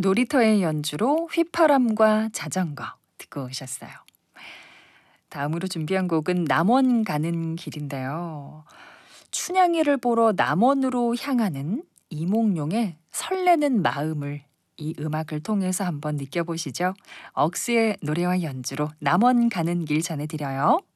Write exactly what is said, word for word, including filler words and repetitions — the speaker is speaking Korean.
놀이터의 연주로 휘파람과 자전거 듣고 오셨어요. 다음으로 준비한 곡은 남원 가는 길인데요. 춘향이를 보러 남원으로 향하는 이몽룡의 설레는 마음을 이 음악을 통해서 한번 느껴보시죠. 억스의 노래와 연주로 남원 가는 길 전해드려요.